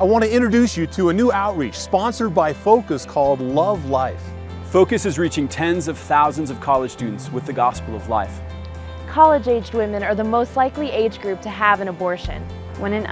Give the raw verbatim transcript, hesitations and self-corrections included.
I want to introduce you to a new outreach sponsored by Focus called Love Life. Focus is reaching tens of thousands of college students with the gospel of life. College-aged women are the most likely age group to have an abortion. When an